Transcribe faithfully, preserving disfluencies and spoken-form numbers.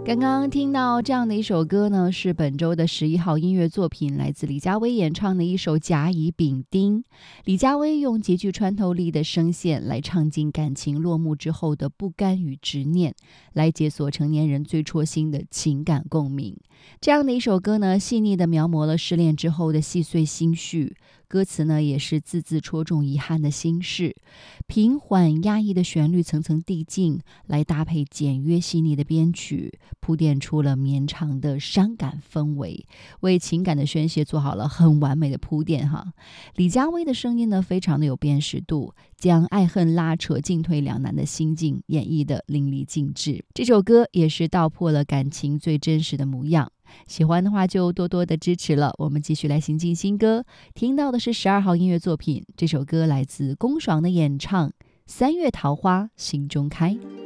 刚刚听到这样的一首歌呢，是本周的十一号音乐作品，来自李佳薇演唱的一首《甲乙丙丁》。李佳薇用极具穿透力的声线来唱尽感情落幕之后的不甘与执念，来解锁成年人最戳心的情感共鸣。这样的一首歌呢，细腻地描摹了失恋之后的细碎心绪，歌词呢也是字字戳中遗憾的心事。平缓压抑的旋律层层递进，来搭配简约细腻的编曲，铺垫出了绵长的伤感氛围，为情感的宣泄做好了很完美的铺垫哈。李佳薇的声音呢，非常的有辨识度，将爱恨拉扯、进退两难的心境演绎得淋漓尽致。这首歌也是道破了感情最真实的模样。喜欢的话就多多的支持了。我们继续来行进新歌，听到的是十二号音乐作品，这首歌来自龚爽的演唱《三月桃花心中开》。